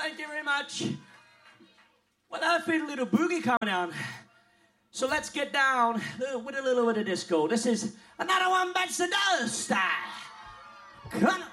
Thank you very much. Well, I feel a little boogie coming on. So let's get down with a little bit of disco. This is another one bites the dust. Come on.